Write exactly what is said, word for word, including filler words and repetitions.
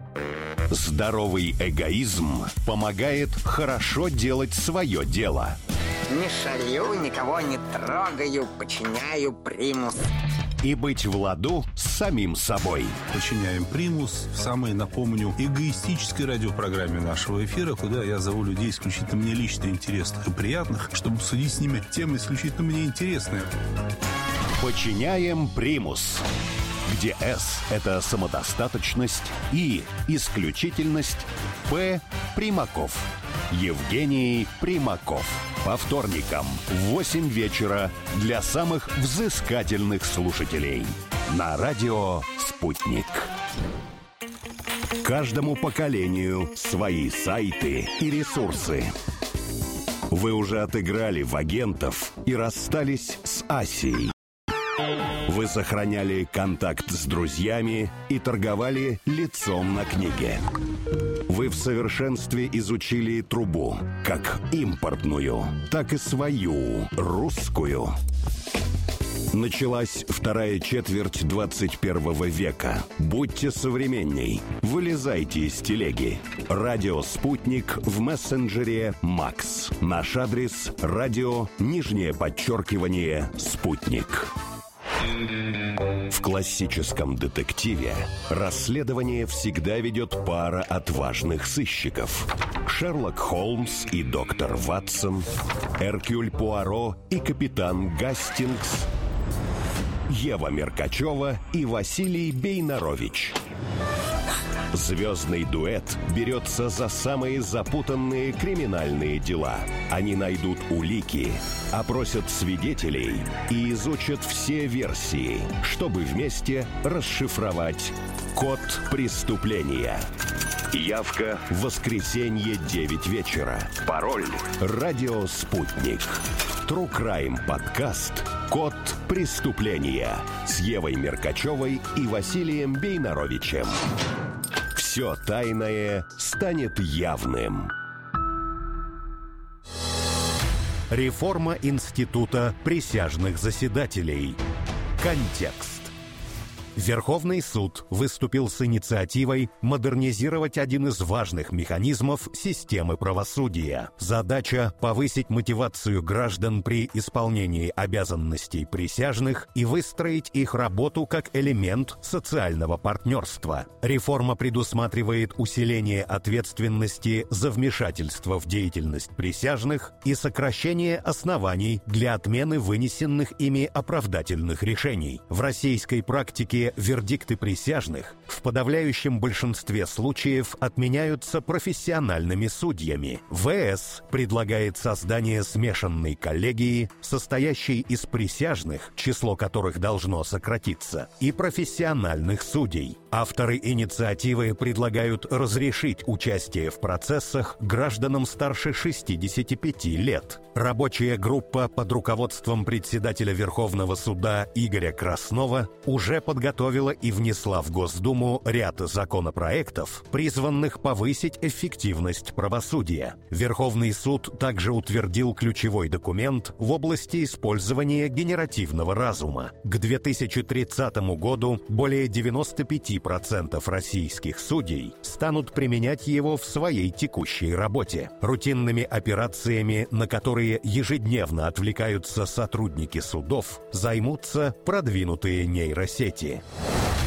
Здоровый эгоизм помогает хорошо делать свое дело. Не шалю, никого не трогаю, подчиняю примус. И быть в ладу с самим собой. Подчиняем примус в самой, напомню, эгоистической радиопрограмме нашего эфира, куда я зову людей исключительно мне лично интересных и приятных, чтобы обсудить с ними темы исключительно мне интересные. Подчиняем примус, где S – это самодостаточность, И – исключительность, П – Примаков. Евгений Примаков. По вторникам в восемь вечера для самых взыскательных слушателей. На радио «Спутник». Каждому поколению свои сайты и ресурсы. Вы уже отыграли в агентов и расстались с Асией. Вы сохраняли контакт с друзьями и торговали лицом на книге. Вы в совершенстве изучили трубу, как импортную, так и свою, русскую. Началась вторая четверть двадцать первого века. Будьте современней. Вылезайте из телеги. Радио «Спутник» в мессенджере «Макс». Наш адрес – радио, нижнее подчеркивание, «Спутник». В классическом детективе расследование всегда ведет пара отважных сыщиков. Шерлок Холмс и доктор Ватсон, Эркюль Пуаро и капитан Гастингс, Ева Меркачева и Василий Бейнарович. Звездный дуэт берется за самые запутанные криминальные дела. Они найдут улики, опросят свидетелей и изучат все версии, чтобы вместе расшифровать код преступления. Явка в воскресенье девять вечера. Пароль «Радио Спутник». True Crime подкаст «Код преступления» с Евой Меркачевой и Василием Бейнаровичем. Все тайное станет явным. Реформа института присяжных заседателей. Контекст. Верховный суд выступил с инициативой модернизировать один из важных механизмов системы правосудия. Задача – повысить мотивацию граждан при исполнении обязанностей присяжных и выстроить их работу как элемент социального партнерства. Реформа предусматривает усиление ответственности за вмешательство в деятельность присяжных и сокращение оснований для отмены вынесенных ими оправдательных решений. В российской практике вердикты присяжных в подавляющем большинстве случаев отменяются профессиональными судьями. ВС предлагает создание смешанной коллегии, состоящей из присяжных, число которых должно сократиться, и профессиональных судей. Авторы инициативы предлагают разрешить участие в процессах гражданам старше шестидесяти пяти лет. Рабочая группа под руководством председателя Верховного суда Игоря Краснова уже подготовила и внесла в Госдуму ряд законопроектов, призванных повысить эффективность правосудия. Верховный суд также утвердил ключевой документ в области использования генеративного разума. К две тысячи тридцатому году более девяноста пяти процентов российских судей станут применять его в своей текущей работе. Рутинными операциями, на которые ежедневно отвлекаются сотрудники судов, займутся продвинутые нейросети.